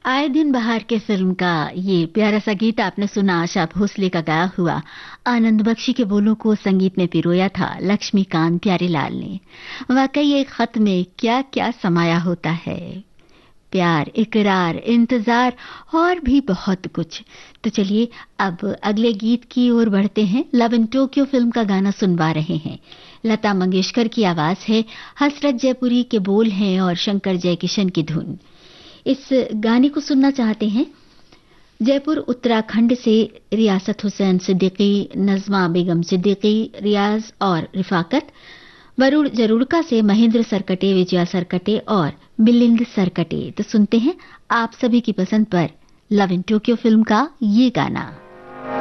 आए दिन बहार के फिल्म का ये प्यारा सा गीत आपने सुना। आशा भोसले का गाया हुआ। आनंद बख्शी के बोलों को संगीत में पिरोया था लक्ष्मीकांत प्यारेलाल ने। वाकई एक खत में क्या क्या समाया होता है। प्यार, इकरार, इंतजार और भी बहुत कुछ। तो चलिए अब अगले गीत की ओर बढ़ते हैं। लव इन टोक्यो फिल्म का गाना सुनवा रहे हैं। लता मंगेशकर की आवाज है, हसरत जयपुरी के बोल हैं और शंकर जयकिशन की धुन। इस गाने को सुनना चाहते हैं जयपुर उत्तराखंड से रियासत हुसैन सिद्दीकी, नज़मा बेगम सिद्दीकी, रियाज और रिफाकत। वरुण जरूरका से महेंद्र सरकटे, विजया सरकटे और मिलिंद सरकटे। तो सुनते हैं आप सभी की पसंद पर लव इन टोक्यो फिल्म का ये गाना।